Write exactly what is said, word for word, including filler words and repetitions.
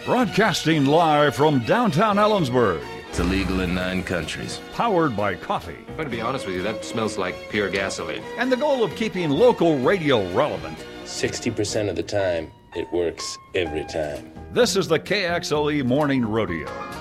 Broadcasting live from downtown Ellensburg. It's illegal in nine countries. Powered by coffee. I'm going to be honest with you, that smells like pure gasoline. And the goal of keeping local radio relevant. sixty percent of the time, it works every time. This is the K X L E Morning Rodeo.